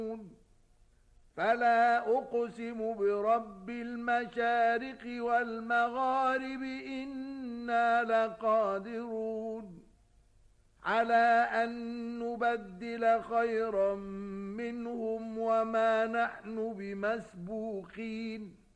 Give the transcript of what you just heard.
فلا أقسم برب المشارق والمغارب إنا لقادرون على أن نبدل خيرا منهم وما نحن بمسبوقين